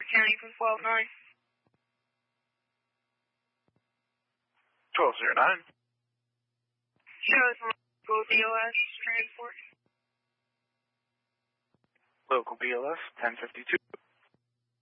County from 12-9. 1209. Shows local BLS transport. Local BLS 1052.